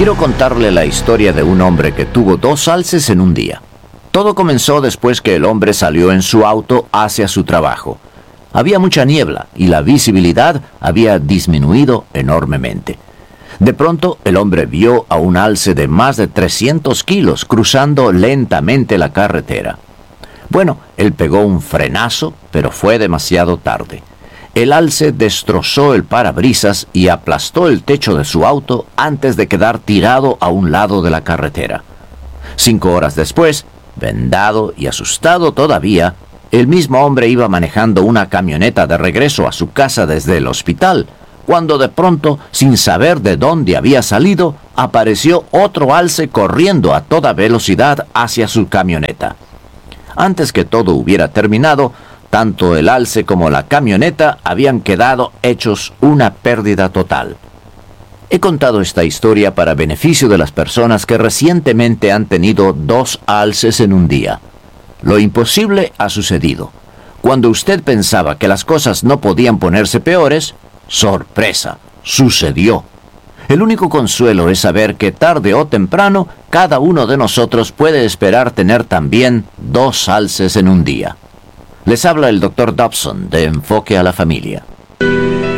Quiero contarle la historia de un hombre que tuvo 2 alces en un día. Todo comenzó después que el hombre salió en su auto hacia su trabajo. Había mucha niebla y la visibilidad había disminuido enormemente. De pronto, el hombre vio a un alce de más de 300 kilos cruzando lentamente la carretera. Bueno, él pegó un frenazo, pero fue demasiado tarde. El alce destrozó el parabrisas y aplastó el techo de su auto antes de quedar tirado a un lado de la carretera. 5 horas después, vendado y asustado todavía, el mismo hombre iba manejando una camioneta de regreso a su casa desde el hospital, cuando de pronto, sin saber de dónde había salido, apareció otro alce corriendo a toda velocidad hacia su camioneta. Antes que todo hubiera terminado, tanto el alce como la camioneta habían quedado hechos una pérdida total. He contado esta historia para beneficio de las personas que recientemente han tenido 2 alces en un día. Lo imposible ha sucedido. Cuando usted pensaba que las cosas no podían ponerse peores, ¡sorpresa!, sucedió. El único consuelo es saber que tarde o temprano cada uno de nosotros puede esperar tener también 2 alces en un día. Les habla el Dr. Dobson de Enfoque a la Familia.